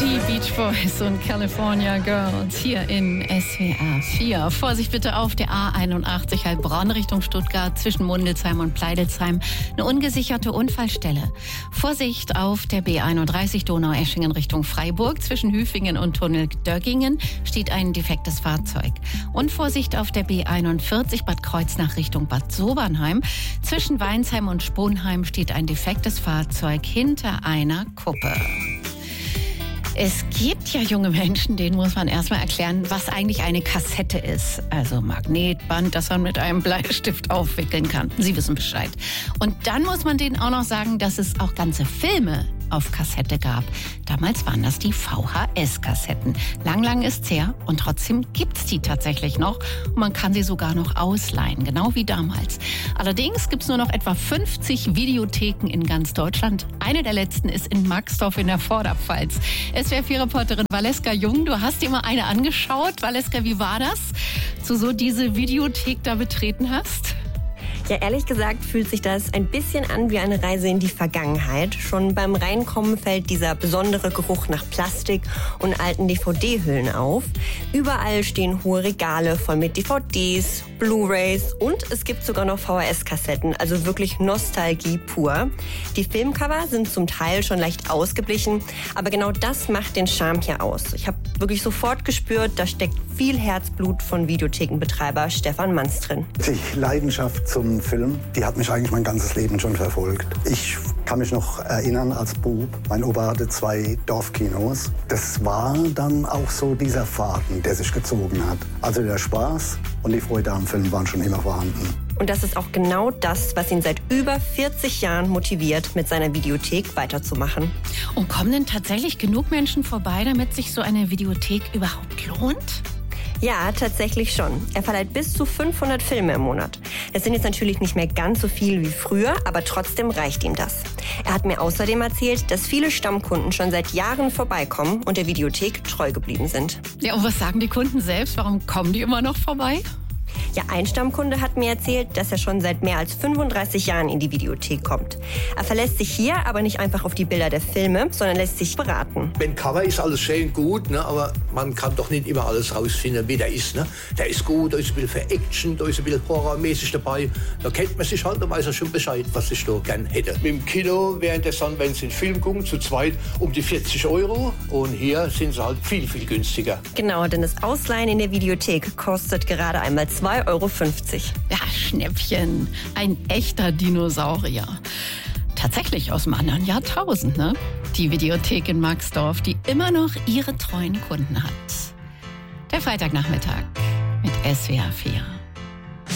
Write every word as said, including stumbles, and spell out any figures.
Die Beach Boys und California Girls hier in S W R vier. Vorsicht bitte auf der A einundachtzig Heilbronn Richtung Stuttgart zwischen Mundelsheim und Pleidelsheim. Eine ungesicherte Unfallstelle. Vorsicht auf der B einunddreißig Donaueschingen Richtung Freiburg zwischen Hüfingen und Tunnel Döggingen steht ein defektes Fahrzeug. Und Vorsicht auf der B einundvierzig Bad Kreuznach Richtung Bad Sobernheim. Zwischen Weinsheim und Sponheim steht ein defektes Fahrzeug hinter einer Kuppe. Es gibt ja junge Menschen, denen muss man erstmal erklären, was eigentlich eine Kassette ist. Also Magnetband, das man mit einem Bleistift aufwickeln kann. Sie wissen Bescheid. Und dann muss man denen auch noch sagen, dass es auch ganze Filme auf Kassette gab. Damals waren das die V H S-Kassetten. Lang, lang ist's her und trotzdem gibt's die tatsächlich noch. Und man kann sie sogar noch ausleihen, genau wie damals. Allerdings gibt's nur noch etwa fünfzig Videotheken in ganz Deutschland. Eine der letzten ist in Maxdorf in der Vorderpfalz. S W R vier-Reporterin Valeska Jung, du hast dir mal eine angeschaut. Valeska, wie war das, dass du so diese Videothek da betreten hast? Ja, ehrlich gesagt fühlt sich das ein bisschen an wie eine Reise in die Vergangenheit. Schon beim Reinkommen fällt dieser besondere Geruch nach Plastik und alten D V D-Hüllen auf. Überall stehen hohe Regale voll mit D V Ds, Blu-rays und es gibt sogar noch V H S-Kassetten, also wirklich Nostalgie pur. Die Filmcover sind zum Teil schon leicht ausgeblichen, aber genau das macht den Charme hier aus. Ich habe wirklich sofort gespürt, da steckt viel Herzblut von Videothekenbetreiber Stefan Manz drin. Die Leidenschaft zum Film, die hat mich eigentlich mein ganzes Leben schon verfolgt. Ich kann mich noch erinnern als Bub, mein Opa hatte zwei Dorfkinos. Das war dann auch so dieser Faden, der sich gezogen hat. Also der Spaß und die Freude am Film waren schon immer vorhanden. Und das ist auch genau das, was ihn seit über vierzig Jahren motiviert, mit seiner Videothek weiterzumachen. Und kommen denn tatsächlich genug Menschen vorbei, damit sich so eine Videothek überhaupt lohnt? Ja, tatsächlich schon. Er verleiht bis zu fünfhundert Filme im Monat. Das sind jetzt natürlich nicht mehr ganz so viel wie früher, aber trotzdem reicht ihm das. Er hat mir außerdem erzählt, dass viele Stammkunden schon seit Jahren vorbeikommen und der Videothek treu geblieben sind. Ja, und was sagen die Kunden selbst? Warum kommen die immer noch vorbei? Ja, ein Stammkunde hat mir erzählt, dass er schon seit mehr als fünfunddreißig Jahren in die Videothek kommt. Er verlässt sich hier aber nicht einfach auf die Bilder der Filme, sondern lässt sich beraten. Beim Cover ist alles schön gut, ne, aber man kann doch nicht immer alles rausfinden, wie der ist. Ne? Der ist gut, da ist ein bisschen für Action, da ist ein bisschen horrormäßig dabei. Da kennt man sich halt, da weiß er schon Bescheid, was ich da gern hätte. Mit dem Kino wäre interessant, wenn Sie einen Film gucken, zu zweit um die vierzig Euro. Und hier sind sie halt viel, viel günstiger. Genau, denn das Ausleihen in der Videothek kostet gerade einmal zwei Euro fünfzig. Ja, Schnäppchen. Ein echter Dinosaurier. Tatsächlich aus dem anderen Jahrtausend, ne? Die Videothek in Maxdorf, die immer noch ihre treuen Kunden hat. Der Freitagnachmittag mit S W R vier.